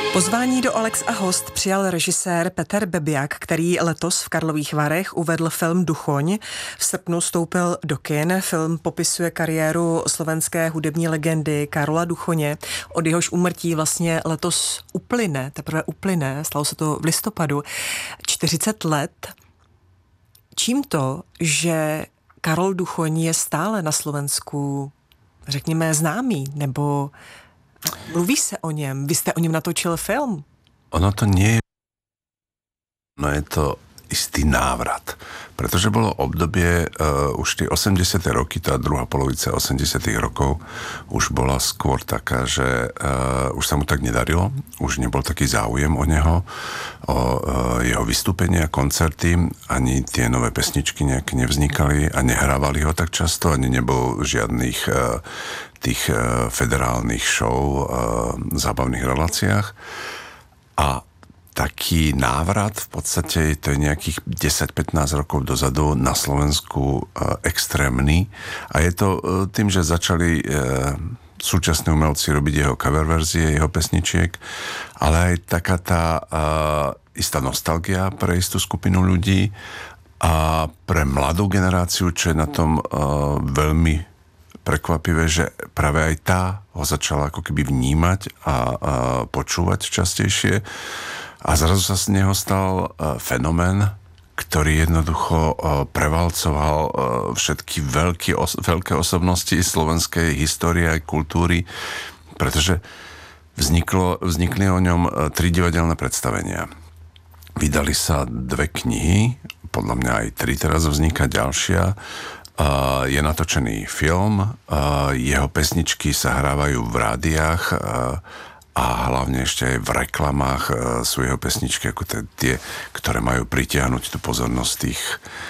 Pozvání do Alex a host přijal režisér Peter Bebiak, který letos v Karlových Varech uvedl film Duchoň. V srpnu vstoupil do kin. Film popisuje kariéru slovenské hudební legendy Karola Duchoně. Od jehož úmrtí vlastně letos teprve uplyne, stalo se to v listopadu, 40 let. Čím to, že Karol Duchoň je stále na Slovensku, řekněme, známý, nebo mluví se o něm? Vy jste o něm natočil film? Ono to nie je... No je to istý návrat. Pretože bolo obdobie, už tie 80. roky, tá druhá polovica 80. rokov, už bola skôr taká, že už sa mu tak nedarilo, už nebol taký záujem o neho, o jeho vystúpenia, koncerty, ani tie nové pesničky nejaké nevznikali a nehrávali ho tak často, ani nebol žiadnych tých federálnych show, zábavných reláciách. A taký návrat, v podstate to je nejakých 10-15 rokov dozadu na Slovensku extrémny. A je to tým, že začali súčasní umelci robiť jeho cover verzie, jeho pesničiek, ale aj taká tá istá nostalgia pre istú skupinu ľudí a pre mladú generáciu, čo je na tom veľmi prekvapivé, že práve aj tá ho začala ako keby vnímať a počúvať častejšie. A zrazu sa z neho stal fenomén, ktorý jednoducho prevalcoval všetky veľké osobnosti slovenskej histórie aj kultúry, pretože vznikli o ňom 3 divadelné predstavenia. Vydali sa 2 knihy, podľa mňa aj 3 teraz vzniká ďalšia. Je natočený film, jeho pesničky sa hrávajú v rádiách a hlavne ešte aj v reklamách sú jeho pesničky ako tie, ktoré majú pritiahnuť tú pozornosť tých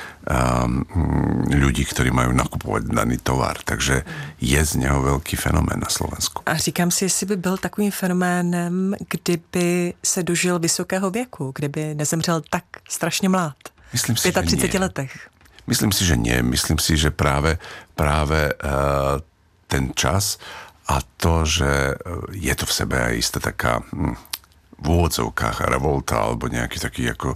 ľudí, ktorí majú nakupovať daný tovar. Takže je z neho veľký fenomén na Slovensku. A říkám si, jestli by byl takovým fenoménem, kdyby se dožil vysokého věku, kdyby nezemřel tak strašně mlád. Myslím si, v 35 letech. Myslím si, že nie. Myslím si, že práve ten čas a to, že je to v sebe aj istá taká v úvodzovkách revolta alebo nejaký taký ako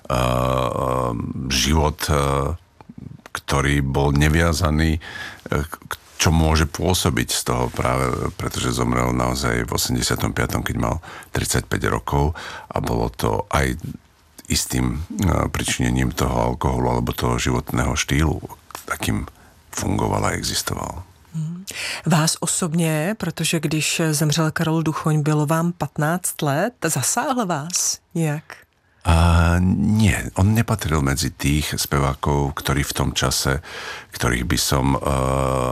život, ktorý bol neviazaný, čo môže pôsobiť z toho práve, pretože zomrel naozaj v 85., keď mal 35 rokov a bolo to aj istým pričinením toho alkoholu alebo toho životného štýlu, takým fungoval a existoval. Vás osobně, protože když zemřel Karol Duchoň, bylo vám 15 let, zasáhl vás nějak? Nie, on nepatril medzi tých spevákov, ktorí v tom čase, ktorých by som